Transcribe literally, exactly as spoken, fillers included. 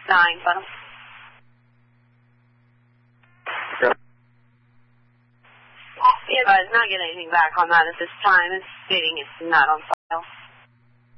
nine, final. Yeah. Yeah, but it's not getting anything back on that at this time. It's stating it's not on file.